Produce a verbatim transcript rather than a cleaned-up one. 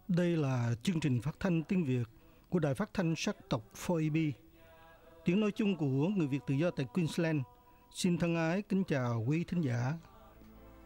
Đây là chương trình phát thanh tiếng Việt của Đài Phát thanh Sắc tộc bốn A B, tiếng nói chung của người Việt tự do tại Queensland. Xin thân ái kính chào quý thính giả.